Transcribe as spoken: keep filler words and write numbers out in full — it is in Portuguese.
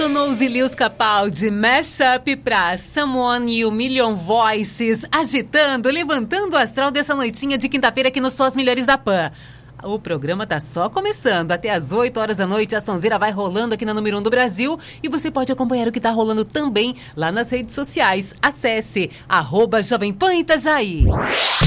Sonows e Lewis Capaldi, Mashup pra Someone e o Million Voices, agitando, levantando o astral dessa noitinha de quinta-feira aqui no Só as Melhores da Pan. O programa tá só começando. Até às oito horas da noite a sonzeira vai rolando aqui na número um do Brasil e você pode acompanhar o que tá rolando também lá nas redes sociais. Acesse arroba Jovem Pan Itajaí.